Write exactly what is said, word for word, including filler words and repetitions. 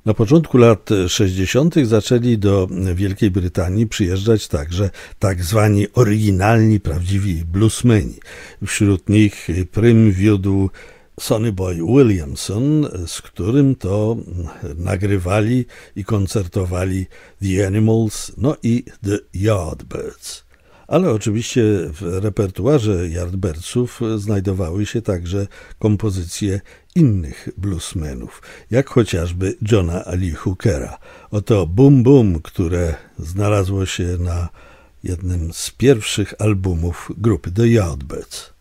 Na początku lat sześćdziesiątych zaczęli do Wielkiej Brytanii przyjeżdżać także tak zwani oryginalni, prawdziwi bluesmeni. Wśród nich prym wiódł Sonny Boy Williamson, z którym to nagrywali i koncertowali The Animals, no i The Yardbirds. Ale oczywiście w repertuarze Yardbirdsów znajdowały się także kompozycje innych bluesmenów, jak chociażby Johna Lee Hookera. Oto Boom Boom, które znalazło się na jednym z pierwszych albumów grupy The Yardbirds.